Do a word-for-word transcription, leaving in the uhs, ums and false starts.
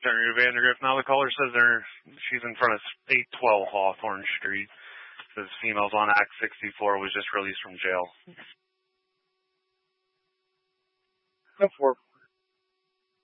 Senator Vandergrift. Now the caller says they're, she's in front of eight twelve Hawthorne Street. Says females on Act sixty-four was just released from jail. ten four.